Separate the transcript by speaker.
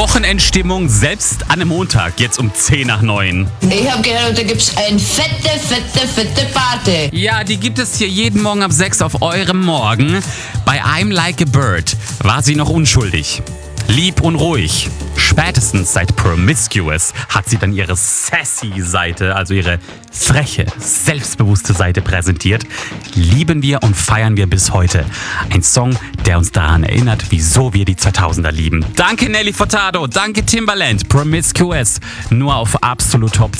Speaker 1: Wochenendstimmung selbst an einem Montag, jetzt um 10 nach 9.
Speaker 2: Ich habe gehört, da gibt's eine fette Party.
Speaker 1: Ja, die gibt es hier jeden Morgen ab 6 auf eurem Morgen. Bei I'm Like a Bird war sie noch unschuldig. Lieb und ruhig. Spätestens seit Promiscuous hat sie dann ihre sassy-Seite, also ihre freche, selbstbewusste Seite präsentiert. Lieben wir und feiern wir bis heute. Ein Song, der uns daran erinnert, wieso wir die 2000er lieben. Danke Nelly Furtado, danke Timbaland, Promiscuous, nur auf Absolut Top